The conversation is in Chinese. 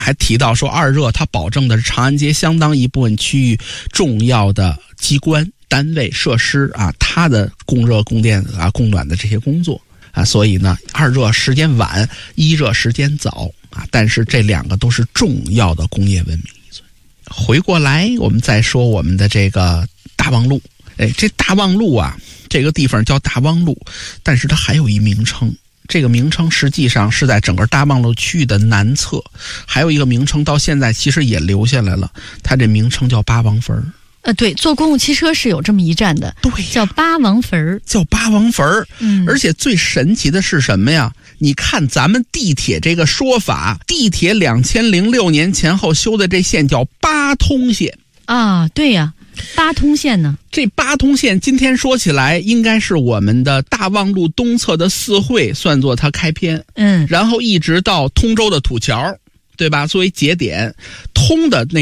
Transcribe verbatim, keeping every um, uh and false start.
还提到说二热它保证的是长安街相当一部分区域重要的机关单位设施啊，它的供热供电啊供暖的这些工作啊，所以呢二热时间晚，一热时间早啊，但是这两个都是重要的工业文明遗存。回过来我们再说我们的这个大望路，哎，这大望路啊，这个地方叫大望路，但是它还有一名称，这个名称实际上是在整个大望路区域的南侧，还有一个名称到现在其实也留下来了，它这名称叫八王坟。 呃，对，坐公共汽车是有这么一站的， 对， 叫八王坟， 叫八王坟。 嗯， 而且最神奇的是什么呀？你看咱们地铁这个说法，地铁两千零六年前后修的这线叫八通线啊，对呀、啊，八通线呢？ 这八通线今天说起来，应该是我们的大望路东侧的四惠算作它开篇， 嗯， 然后一直到通州的土桥，对吧？作为节点通的那。